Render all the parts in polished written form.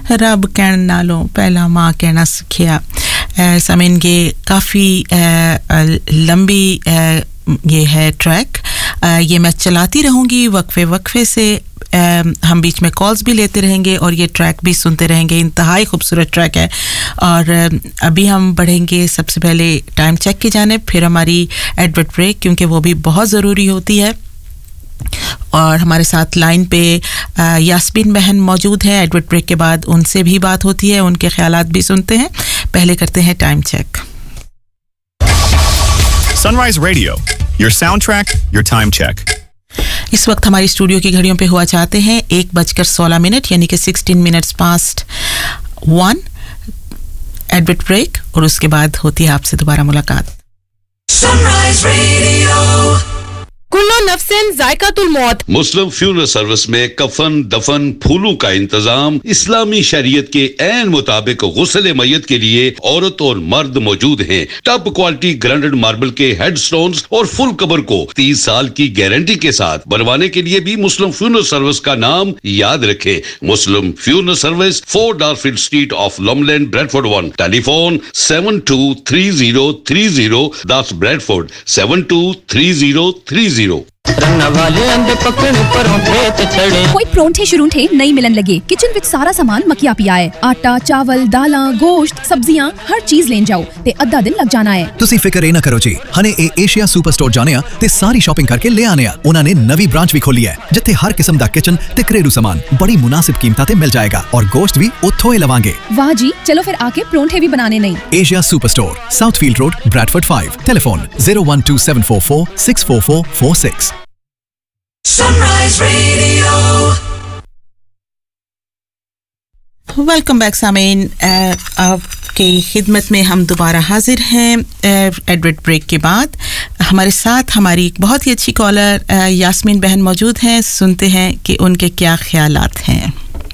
रब कहण नालों पहला माँ कहना सीखिया समीन ये काफ़ी लंबी ये है ट्रैक ये मैं चलाती रहूँगी वक्फे से हम बीच में कॉल्स भी लेते रहेंगे और ये ट्रैक भी सुनते रहेंगे इंतहाई खूबसूरत ट्रैक है और अभी हम बढ़ेंगे सबसे पहले टाइम चेक की जानिब फिर हमारी एडवर्ट ब्रेक क्योंकि वो भी बहुत ज़रूरी होती है और हमारे साथ लाइन पे यास्मीन बहन मौजूद है एडवर्ट ब्रेक के बाद उनसे भी बात होती है उनके ख्यालात भी सुनते हैं पहले करते हैं time check Sunrise Radio, your soundtrack, your time check. इस वक्त हमारी स्टूडियो की घड़ियों पे हुआ चाहते हैं 1:16 यानी कि 16 minutes past 1 एडवर्ट ब्रेक और उसके बाद होती है आपसे दोबारा मुलाकात Sunrise Radio कुल्लो नफ्सिन जायकातुल मौत मुस्लिम फ्यूनरल सर्विस में कफन दफन फूलों का इंतजाम इस्लामी शरीयत के ऐन मुताबिक गुस्ल मय्यत के लिए औरत और मर्द मौजूद हैं टॉप क्वालिटी ग्राइंडेड मार्बल के हेडस्टोन्स और फुल कबर को 30 साल की गारंटी के साथ बनवाने के लिए भी मुस्लिम फ्यूनरल सर्विस का नाम याद रखें मुस्लिम funeral service 4 डारफील्ड street of लॉमलैंड Bradford 1 telephone 723030 that's Bradford 723030 कोई परोंठे शुरूंठे नहीं मिलन लगे किचन विच सारा सामान मकिया पिया है आटा चावल दालां गोश्त सब्जियां हर चीज लेन जाओ ते अद्धा दिन लग जाना है ਤੁਸੀਂ ਫਿਕਰ ਇਹ ਨਾ ਕਰੋ ਜੀ ਹਨੇ ਇਹ ਏਸ਼ੀਆ ਸੁਪਰ ਸਟੋਰ ਜਾਣੇ ਆ ਤੇ ਸਾਰੀ ਸ਼ਾਪਿੰਗ ਕਰਕੇ ਲੈ ਆਨੇ ਆ ਉਹਨਾਂ ਨੇ ਨਵੀਂ ਬ੍ਰਾਂਚ ਵੀ ਖੋਲੀ ਹੈ ਜਿੱਥੇ ਹਰ ਕਿਸਮ ਦਾ ਕਿਚਨ ਤੇ ਘਰੇਲੂ ਸਾਮਾਨ ਬੜੀ ਮੁਨਾਸਿਬ ਕੀਮਤਾਂ ਤੇ ਮਿਲ ਜਾਏਗਾ ਔਰ ਗੋਸ਼ਤ ਵੀ ਉੱਥੋਂ ਹੀ ਲਵਾਂਗੇ वाह जी चलो फिर आके परोंठे भी बनाने नहीं Asia super store साउथफील्ड road Bradford 5 telephone 01274464446 Sunrise Radio welcome back सामीन आपकी खिदमत में हम दोबारा हाजिर हैं एडवर्ट ब्रेक के बाद हमारे साथ हमारी एक बहुत ही अच्छी कॉलर यास्मीन बहन मौजूद हैं सुनते हैं कि उनके क्या ख्यालात हैं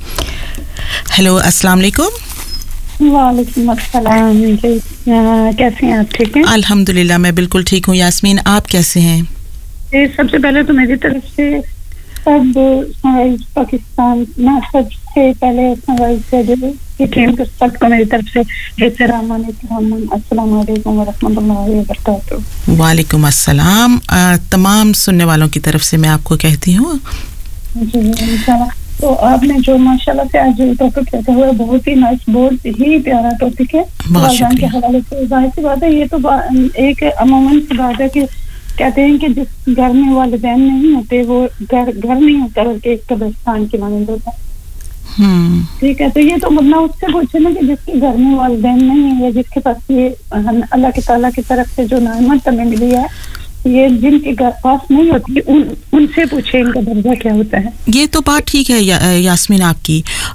हेलो अस्सलाम वालेकुम वालेकुम अस्सलाम जी कैसे हैं आप ठीक हैं अल्हम्दुलिल्लाह मैं बिल्कुल ठीक हूँ यास्मीन आप कैसे हैं सबसे पहले तो मेरी तरफ से सब पाकिस्तान ना सबसे पहले की टीम को सबको मेरी तरफ से एहतराम अस्सलाम वालेकुम व रहमतुल्लाहि व बरकातहू वालेकुम अस्सलाम तमाम सुनने वालों की तरफ से मैं आपको कहती हूँ जी इंशाल्लाह तो आपने जो माशाल्लाह से आज टॉपिक रखा हुआ है बहुत ही नाइस बहुत ही प्यारा टॉपिक है वालिदैन के हवाले से जाहिर सी बात है ये तो एक अमूमन सी बात है कि कहते हैं कि जिस घर में वालिदैन नहीं होते वो घर नहीं होता बल्कि एक कब्रिस्तान की मानंद होता है ठीक है तो ये तो मतलब उससे पूछे ना कि जिसके घर में वालिदैन नहीं है या जिसके पास ये अल्लाह के ताला की तरफ से जो नेमत हमें मिली है ये जिनके घर पास नहीं होती उनसे पूछे इनका दर्जा क्या होता है ये तो बात ठीक है यास्मीन आपकी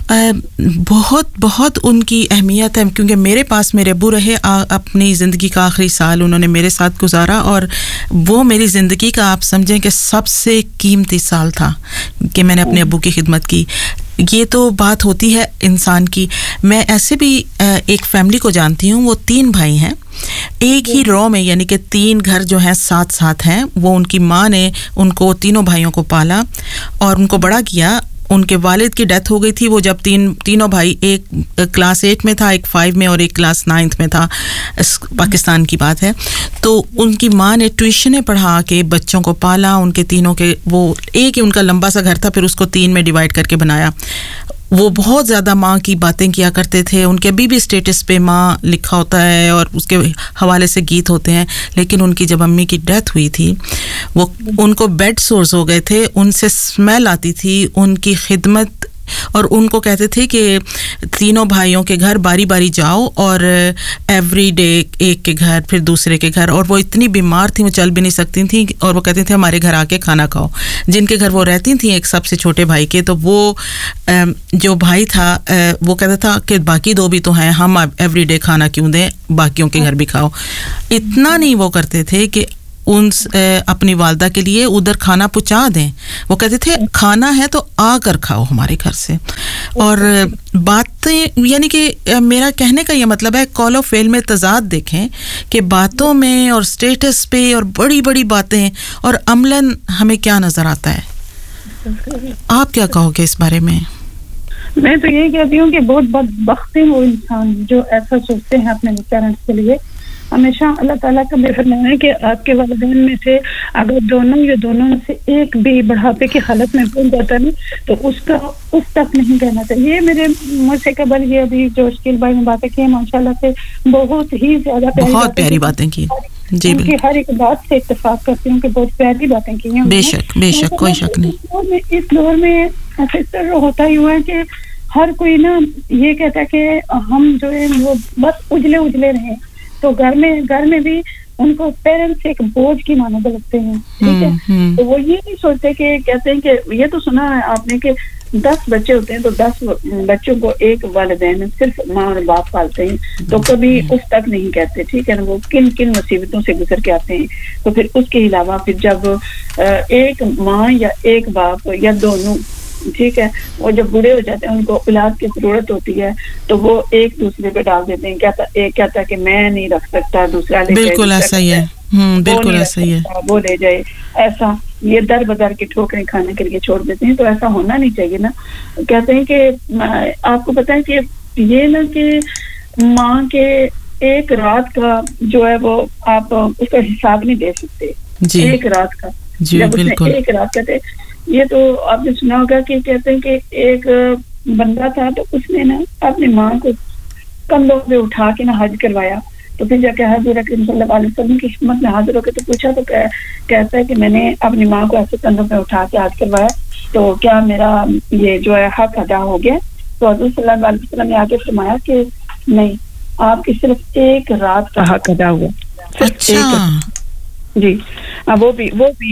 बहुत बहुत उनकी अहमियत है क्योंकि मेरे पास मेरे अब्बू रहे अपनी ज़िंदगी का आखिरी साल उन्होंने मेरे साथ गुजारा और वो मेरी ज़िंदगी का आप समझें कि सबसे कीमती साल था कि मैंने अपने अब्बू की खिदमत की ये तो बात होती है इंसान की मैं ऐसे भी एक फैमिली को जानती हूँ वो 3 भाई हैं एक ही रो में यानी कि 3 घर जो हैं साथ हैं वो उनकी माँ ने उनको तीनों भाइयों को पाला और उनको बड़ा किया उनके वालिद की डेथ हो गई थी वो जब तीनों भाई एक क्लास 8 में था एक 5 में और एक क्लास 9 में था पाकिस्तान की बात है तो उनकी माँ ने ट्यूशनें पढ़ा के बच्चों को पाला उनके तीनों के वो एक ही उनका लंबा सा घर था फिर उसको 3 में डिवाइड करके बनाया वो बहुत ज़्यादा माँ की बातें किया करते थे उनके अभी भी स्टेटस पे माँ लिखा होता है और उसके हवाले से गीत होते हैं लेकिन उनकी जब अम्मी की डेथ हुई थी वो उनको बेड सोर्स हो गए थे उनसे स्मेल आती थी उनकी खिदमत और उनको कहते थे कि तीनों भाइयों के घर बारी बारी जाओ और एवरी डे एक के घर फिर दूसरे के घर और वो इतनी बीमार थी वो चल भी नहीं सकती थी और वो कहते थे हमारे घर आके खाना खाओ जिनके घर वो रहती थी एक सबसे छोटे भाई के तो वो जो भाई था वो कहता था कि बाकी 2 भी तो हैं हम एवरी डे खाना क्यों दें बाकियों के घर भी खाओ इतना नहीं वो करते थे कि उन अपनी वालदा के लिए उधर खाना पहुंचा दें वो कहते थे खाना है तो आकर खाओ हमारे घर से और बातें यानी कि मेरा कहने का ये मतलब है कॉल ऑफ फेल में तजाद देखें कि बातों में और स्टेटस पे और बड़ी बड़ी बातें और अमलन हमें क्या नजर आता है आप क्या कहोगे इस बारे में मैं तो यही कहती हूँ कि बहुत बदबख्त है वो इंसान जो ऐसा सोचते हैं अपने पेरेंट्स के लिए। हमेशा अल्लाह ताला का फरमाना है कि आपके वालिदैन में से अगर दोनों में से एक भी बुढ़ापे की हालत में पहुंच जाता है तो उसका उस तक नहीं कहना चाहिए। मेरे मुझसे कबल ये अभी जो शकील भाई ने बातें की माशाल्लाह से बहुत ही ज्यादा प्यारी बातें की जी, उनकी हर एक बात से इत्तेफाक करती हूँ कि बहुत प्यारी बातें की हैं। बेशक कोई शक नहीं। इस दौर में ऐसा होता ही हुआ है कि हर कोई ना ये कहता है कि हम जो है वो बस उजले रहे, तो घर में भी उनको पेरेंट्स एक बोझ की मानद लगते हैं, ठीक है। तो वो ये नहीं सोचते कि कहते हैं कि ये तो सुना है आपने कि 10 बच्चे होते हैं तो 10 बच्चों को एक वालिदैन सिर्फ माँ और बाप पालते हैं, तो कभी उस तक नहीं कहते, ठीक है ना। वो किन मुसीबतों से गुजर के आते हैं, तो फिर उसके अलावा फिर जब एक माँ या एक बाप या दोनों, ठीक है, वो जब बूढ़े हो जाते हैं उनको औलाद की जरूरत होती है तो वो एक दूसरे पे डाल देते हैं। एक कहता है कि मैं नहीं रख सकता, दूसरा ले जाए, बिल्कुल ऐसा ही है, बिल्कुल ऐसा ही है, वो ले जाए, ऐसा ये दर बदर की ठोकरें खाने के लिए छोड़ देते हैं। तो ऐसा होना नहीं चाहिए ना। कहते हैं कि आपको पता है कि ये ना कि माँ के एक रात का जो है वो आप उसका हिसाब नहीं दे सकते जी। एक रात का जब उसने एक रात कहते, ये तो आपने सुना होगा कि कहते हैं कि एक बंदा था तो उसने ना अपनी माँ को कंधों पे उठा के ना हज करवाया। तो फिर जाके हजूर अकरम सल्लल्लाहु अलैहि वसल्लम की खिदमत में हाजिर होकर तो पूछा, तो कहता है कि मैंने अपनी माँ को ऐसे कंधों पे उठा के हज करवाया, तो क्या मेरा ये जो है हक अदा हो गया? तो हजूर सल्लल्लाहु अलैहि वसल्लम ने आके फरमाया कि नहीं, आपकी सिर्फ एक रात का हक अदा हुआ। अच्छा जी, वो भी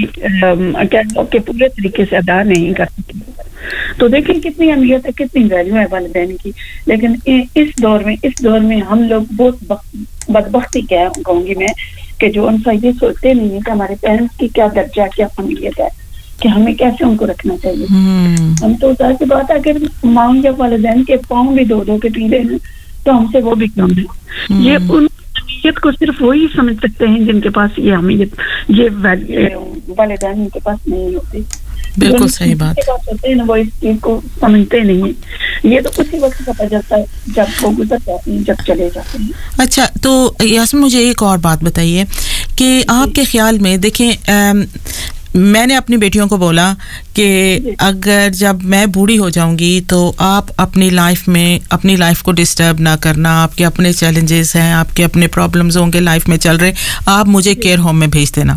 के पूरे तरीके से अदा नहीं कर सकते। तो देखिए कितनी अहमियत है, कितनी वैल्यू है वालिदैन की। लेकिन इस दौर में हम लोग बहुत बदबख्ती कहूंगी मैं कि जो उनका ये सोचते नहीं है कि हमारे पेरेंट्स की क्या दर्जा, क्या अहमियत है, कि हमें कैसे उनको रखना चाहिए। हम तो जाहिर सी बात है अगर माँ या वालिदैन के पाँव भी धो के पी लें तो हमसे वो भी कम है। ये उन अहमियत को सिर्फ वही समझ सकते हैं जिनके पास ये अहमियत, ये वालिदैन उनके पास नहीं होती। बिल्कुल सही बात होते हैं ना, वो इस चीज को समझते नहीं है। ये तो उसी वक्त पता चलता है जब वो गुजर जाते हैं, जब चले जाते हैं। अच्छा, तो यास्मीन मुझे एक और बात बताइए कि आपके ख्याल में देखें, मैंने अपनी बेटियों को बोला कि अगर जब मैं बूढ़ी हो जाऊंगी तो आप अपनी लाइफ को डिस्टर्ब ना करना, आपके अपने चैलेंजेस हैं, आपके अपने प्रॉब्लम्स होंगे लाइफ में चल रहे, आप मुझे केयर होम में भेज देना।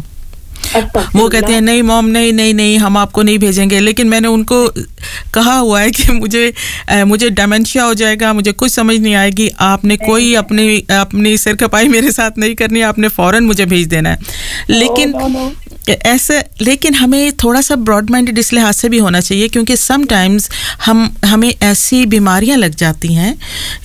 वो कहते हैं नहीं मॉम, नहीं हम आपको नहीं भेजेंगे। लेकिन मैंने उनको कहा हुआ है कि मुझे डिमेंशिया हो जाएगा, मुझे कुछ समझ नहीं आएगी, आपने कोई अपनी सिर खपाई मेरे साथ नहीं करनी, आपने फौरन मुझे भेज देना है। लेकिन हमें थोड़ा सा ब्रॉड माइंडेड इस लिहाज से भी होना चाहिए क्योंकि समटाइम्स हमें ऐसी बीमारियां लग जाती हैं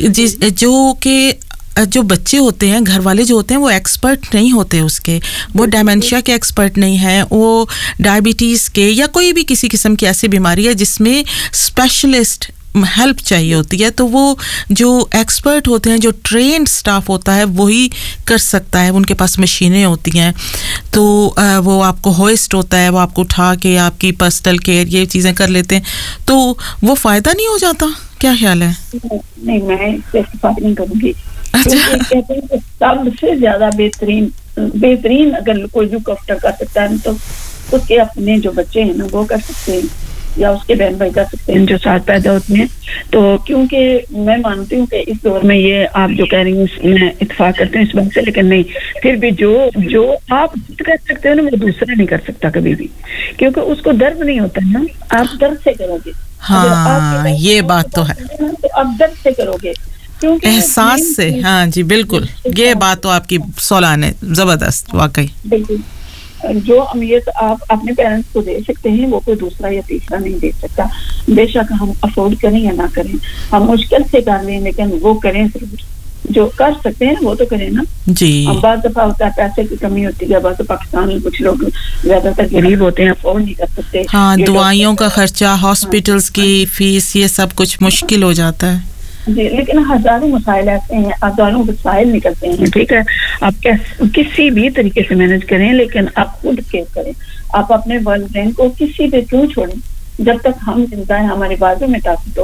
जो कि जो बच्चे होते हैं, घर वाले जो होते हैं, वो एक्सपर्ट नहीं होते उसके, वो डिमेंशिया के एक्सपर्ट नहीं है, वो डायबिटीज़ के या कोई भी किसी किस्म की ऐसी बीमारी है जिसमें स्पेशलिस्ट हेल्प चाहिए होती है। तो वो जो एक्सपर्ट होते हैं, जो ट्रेन्ड स्टाफ होता है, वही कर सकता है। उनके पास मशीनें होती हैं, तो वो आपको होइस्ट होता है, वो आपको उठा के आपकी पर्सनल केयर ये चीज़ें कर लेते हैं, तो वो फ़ायदा नहीं हो जाता? क्या ख्याल है? नहीं, मैं इस्तेफाक नहीं करूँगी। अच्छा, कहते हैं कि सबसे ज़्यादा बेहतरीन अगर कोई लुक आफ्टर कर सकता है तो उसके अपने जो बच्चे हैं ना वो कर सकते हैं, या उसके बहन भाई कर सकते हैं जो साथ पैदा होते हैं। तो क्योंकि मैं मानती हूँ कि इस दौर में ये आप जो कह रही हैं मैं इत्तेफाक करती हूँ इस बात से, लेकिन नहीं, फिर भी जो आप कर सकते हो ना वो दूसरा नहीं कर सकता कभी भी, क्योंकि उसको दर्द नहीं होता है ना, आप दर्द से करोगे। हाँ, ये बात तो है, तो आप दर्द से करोगे, एहसास से। हाँ जी, बिल्कुल, ये बात तो आपकी सोलान है, जबरदस्त, वाकई। बिल्कुल, जो अहमियत आप अपने पेरेंट्स को दे सकते हैं वो कोई दूसरा या तीसरा नहीं दे सकता। बेशक हम अफोर्ड करें या ना करें, हम मुश्किल से कर लें, लेकिन वो करें जरूर, जो कर सकते हैं वो तो करें ना जी। अब बात दफा होता है पैसे की कमी होती है, बस पाकिस्तान में कुछ लोग ज्यादातर गरीब होते हैं, अफोर्ड नहीं कर सकते। हाँ, दवाइयों का खर्चा, हॉस्पिटल्स की फीस, ये सब कुछ मुश्किल हो जाता है जी। लेकिन हजारों मसाइल ऐसे हैं, हजारों मसाइल निकलते हैं, ठीक है। आप किसी भी तरीके से मैनेज करें, लेकिन आप खुद केयर करें। आप अपने वालिदैन को किसी पे क्यों छोड़ें, जब तक हम जिंदा हैं, हमारे बाजू में ताकत हो,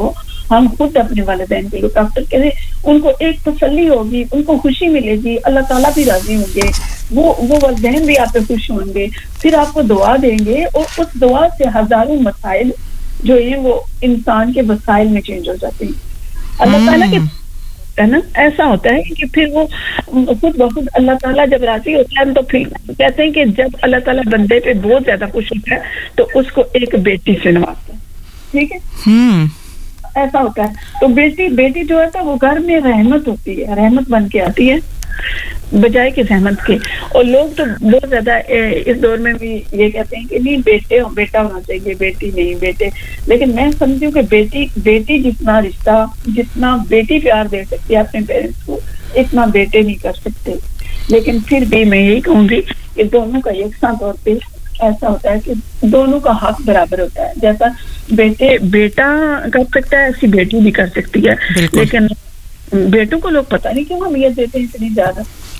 हम खुद अपने वालिदैन की लुक आफ्टर करें, उनको एक तसल्ली होगी, उनको खुशी मिलेगी, अल्लाह ताला भी राजी होंगे, वो वालिदैन भी आप पे खुश होंगे, फिर आपको दुआ देंगे और उस दुआ से हजारों मसाइल जो हैं वो इंसान के वसाइल में चेंज हो जाते हैं. अल्लाह ताला के है ना, ऐसा होता है कि फिर वो खुद बखुद अल्लाह ताला जब राजी होता है तो फिर कहते हैं कि जब अल्लाह ताला बंदे पे बहुत ज्यादा खुश होता है तो उसको एक बेटी से नवाजता है. ठीक है, ऐसा होता है. तो बेटी जो है वो घर में रहमत होती है, रहमत बन के आती है बजाय कि रहमत के. और लोग तो बहुत ज्यादा इस दौर में भी ये कहते हैं कि नहीं बेटा होना चाहिए, बेटी नहीं बेटे. लेकिन मैं समझती हूँ कि बेटी जितना रिश्ता, जितना बेटी प्यार दे सकती है अपने पेरेंट्स को, इतना बेटे नहीं कर सकते. लेकिन फिर भी मैं यही कहूंगी कि दोनों का यकसा तौर पे ऐसा होता है कि दोनों का हक बराबर होता है. जैसा बेटा कर सकता है ऐसी बेटी भी कर सकती है. लेकिन बेटों को लोग पता नहीं क्यों अहमियत देते हैं इतनी ज्यादा.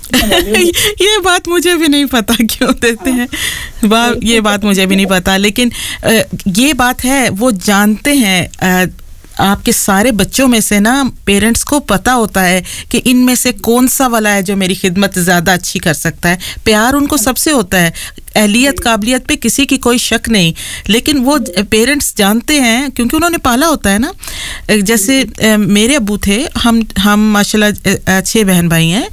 ये बात मुझे भी नहीं पता क्यों देते हैं, ये बात मुझे भी नहीं पता. लेकिन ये बात है, वो जानते हैं. आपके सारे बच्चों में से ना पेरेंट्स को पता होता है कि इनमें से कौन सा वाला है जो मेरी खिदमत ज़्यादा अच्छी कर सकता है. प्यार उनको सबसे होता है, अहलियत काबिलियत पे किसी की कोई शक नहीं. लेकिन वो पेरेंट्स जानते हैं क्योंकि उन्होंने पाला होता है ना. जैसे मेरे अब्बू थे, हम माशाल्लाह 6 बहन भाई हैं,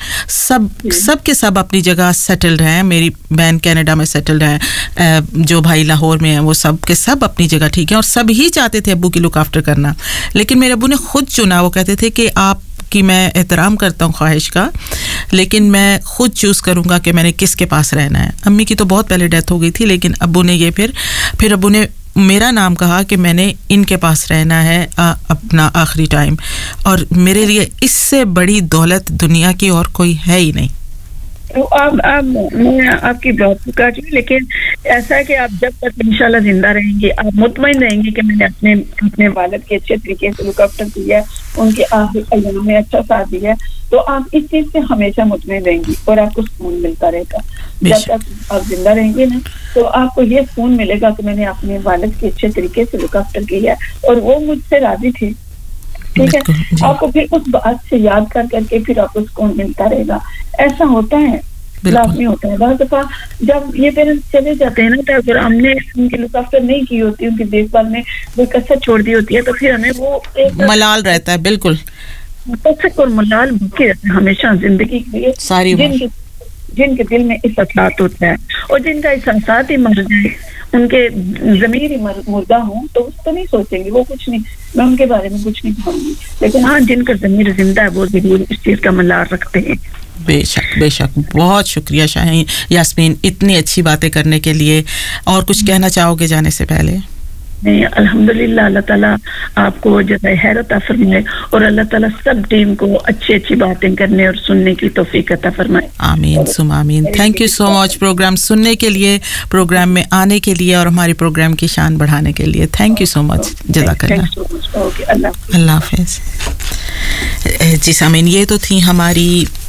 सब के सब अपनी जगह सेटल्ड हैं. मेरी बहन कनाडा में सेटल्ड है, जो भाई लाहौर में हैं, वो सब के सब अपनी जगह ठीक है. और सब ही चाहते थे अब्बू की लुक आफ्टर करना. लेकिन मेरे अब्बू ने खुद चुना. वो कहते थे कि आपकी मैं एहतराम करता हूँ ख्वाहिश का, लेकिन मैं खुद चूज़ करूँगा कि मैंने किसके पास रहना है. अम्मी की तो बहुत पहले डेथ हो गई थी, लेकिन अब्बू ने ये फिर अब्बू ने मेरा नाम कहा कि मैंने इनके पास रहना है अपना आखिरी टाइम. और मेरे लिए इससे बड़ी दौलत दुनिया की और कोई है ही नहीं. तो आप मैं आपकी बात को काट रही, लेकिन ऐसा है कि आप जब तक इंशाल्लाह जिंदा रहेंगे, आप मुतमईन रहेंगे कि मैंने अपने वालिद के अच्छे तरीके से लुक आफ्टर किया है, उनके आखिरी अय्याम में अच्छा साथ दिया है, तो आप इस चीज से हमेशा मुतमईन रहेंगी और आपको सुकून मिलता रहेगा. जब तक आप जिंदा रहेंगे ना, तो आपको ये सुकून मिलेगा कि मैंने अपने वालिद के अच्छे तरीके से लुक आफ्टर किया और वो मुझसे राजी थे. ठीक है, आपको फिर उस बात से याद करके फिर आपको सुकून मिलता रहेगा. ऐसा होता है, लाजमी होता है. बहुत दफा जब ये पेरेंट्स चले जाते हैं ना, तो अगर हमने उनकी लुक आफ्टर नहीं की होती, उनकी देखभाल में कोई कसर छोड़ दी होती है, तो फिर हमें वो एक मलाल रहता है. बिल्कुल, और मलाल भूखे रहते हैं हमेशा जिंदगी के लिए. सारी जिनके दिल में एहसास होता है और जिनका एहसास ही मर जाए, उनके ज़मीर ही मुर्दा हो, तो उस तो नहीं सोचेंगे, वो कुछ नहीं, मैं उनके बारे में कुछ नहीं कहूँगी. लेकिन हाँ, जिनका ज़मीर जिंदा है वो जरूर इस चीज़ का मलाल रखते हैं. बेशक. बहुत शुक्रिया शाहीन यास्मीन, इतनी अच्छी बातें करने के लिए. और कुछ कहना चाहोगे जाने से पहले? नहीं, अल्हम्दुलिल्लाह, अल्लाह ताला आपको जज़ाए खैर अता फरमाए और अल्लाह ताला सब टीम को अच्छी बातें करने और सुनने की तौफीक अता फरमाए. आमीन सुम आमीन. Thank you so much programme सुनने के लिए, प्रोग्राम में आने के लिए और हमारे प्रोग्राम की शान बढ़ाने के लिए. Thank you so much. जज़ाकल्लाह. अल्लाह हाफ़िज़. जी सामीन, ये तो थी हमारी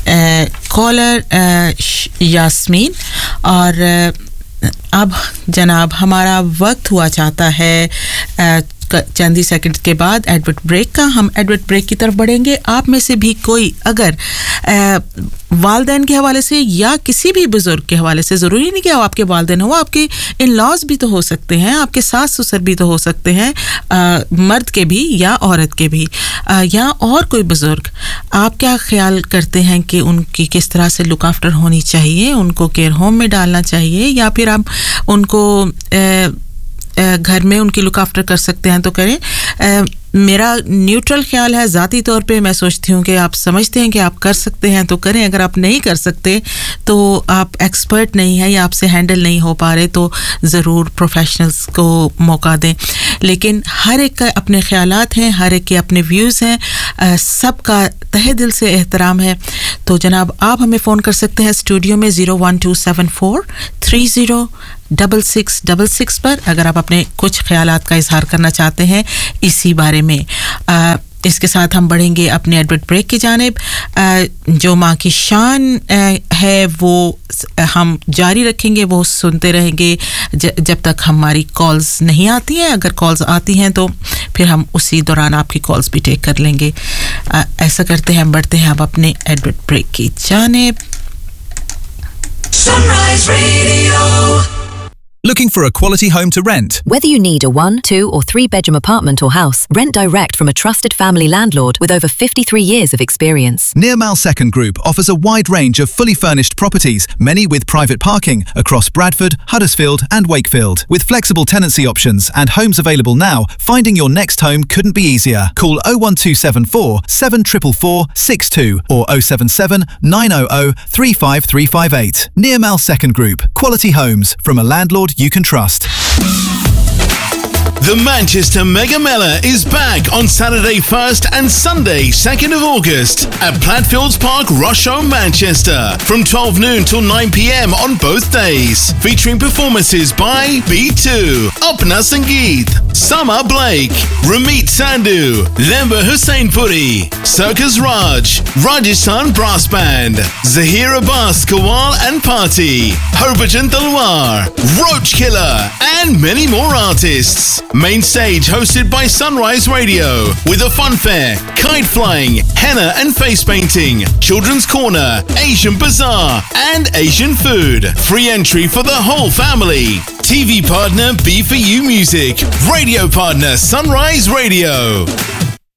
कॉलर यास्मीन. और अब जनाब हमारा वक्त हुआ चाहता है चंद ही सेकंड के बाद एडवर्ट ब्रेक का. हम एडवर्ट ब्रेक की तरफ बढ़ेंगे. आप में से भी कोई अगर वालदैन के हवाले से या किसी भी बुजुर्ग के हवाले से, ज़रूरी नहीं कि आपके वालदैन हो, आपके इन लॉज भी तो हो सकते हैं, आपके सास ससुर भी तो हो सकते हैं, मर्द के भी या औरत के भी, या और कोई बुजुर्ग, आप क्या ख्याल करते हैं कि उनकी किस तरह से लुक आफ्टर होनी चाहिए? उनको केयर होम में डालना चाहिए या फिर आप उनको घर में उनकी लुक आफ्टर कर सकते हैं तो करें? मेरा न्यूट्रल ख्याल है, ज़ाती तौर पे मैं सोचती हूँ कि आप समझते हैं कि आप कर सकते हैं तो करें. अगर आप नहीं कर सकते तो आप एक्सपर्ट नहीं है या आपसे हैंडल नहीं हो पा रहे तो ज़रूर प्रोफेशनल्स को मौका दें. लेकिन हर एक का अपने ख्यालात हैं, हर एक के अपने व्यूज़ हैं, सबका तहे दिल से एहतराम है. तो जनाब आप हमें फ़ोन कर सकते हैं स्टूडियो में 01274306666 पर, अगर आप अपने कुछ ख्यालात का इजहार करना चाहते हैं इसी बारे में. इसके साथ हम बढ़ेंगे अपने एडवर्ट ब्रेक की जानिब जो माँ की शान है वो हम जारी रखेंगे वो सुनते रहेंगे जब तक हमारी कॉल्स नहीं आती हैं अगर कॉल्स आती हैं तो फिर हम उसी दौरान आपकी कॉल्स भी टेक कर लेंगे ऐसा करते हैं बढ़ते हैं अब अपने एडवर्ट ब्रेक की जानिब Sunrise Radio. Looking for a quality home to rent? Whether you need a 1, 2 or 3 bedroom apartment or house, rent direct from a trusted family landlord with over 53 years of experience. Nirmal Second Group offers a wide range of fully furnished properties, many with private parking across Bradford, Huddersfield and Wakefield. With flexible tenancy options and homes available now, finding your next home couldn't be easier. Call 01274 7444 62 or 077 900 35358. Nirmal Second Group. Quality homes from a landlord you can trust. The Manchester Mega Mela is back on Saturday 1st and Sunday 2nd of August at Platfields Park, Rushow, Manchester from 12 noon till 9 p.m. on both days, featuring performances by B2, Apna Sangeet, Sama Blake, Ramit Sandhu, Lemba Husseinpuri, Circus Raj, Rajasthan Brass Band, Zahir Abbas Kawal and Party, Harbhajan Talwar, Roach Killer and many more artists. Main stage hosted by Sunrise Radio with a fun fair, kite flying, henna and face painting, children's corner, Asian bazaar and Asian food. Free entry for the whole family. TV partner B4U Music. Radio partner Sunrise Radio.